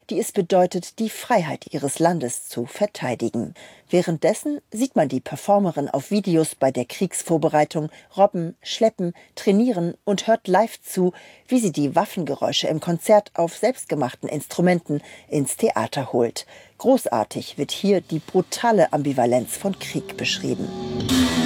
die es bedeutet, die Freiheit ihres Landes zu verteidigen. Währenddessen sieht man die Performerin auf Videos bei der Kriegsvorbereitung robben, schleppen, trainieren und hört live zu, wie sie die Waffengeräusche im Konzert auf selbstgemachten Instrumenten ins Theater holt. Großartig wird hier die brutale Ambivalenz von Krieg beschrieben.